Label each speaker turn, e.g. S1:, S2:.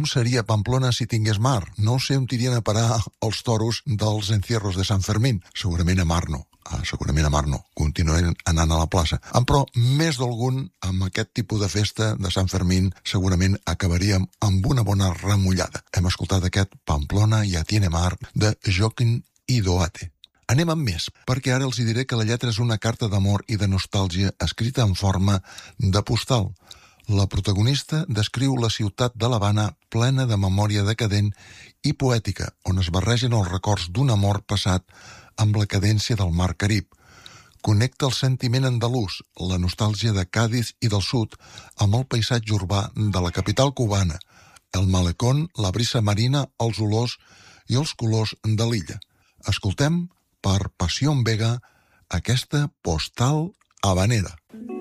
S1: seria Pamplona si tingués mar? No sé on tirien a parar els toros dels encierros de Sant Fermín. Segurament a mar no. Continuem anant a la plaça. Però més d'algun, amb aquest tipus de festa de Sant Fermín, segurament acabaríem amb una bona remullada. Hem escoltat aquest Pamplona ja tiene mar de Joaquín Idoate. Anem amb més, perquè ara els diré que la lletra és una carta d'amor i de nostàlgia escrita en forma de postal. La protagonista descriu la ciutat de l'Havana plena de memòria decadent i poètica, on es barregen els records d'un amor passat amb la cadència del mar Carib. Connecta el sentiment andalús, la nostàlgia de Càdiz i del sud, amb el paisatge urbà de la capital cubana, el malecón, la brisa marina, els olors i els colors de l'illa. Escoltem, per Pasión Vega, aquesta postal habanera.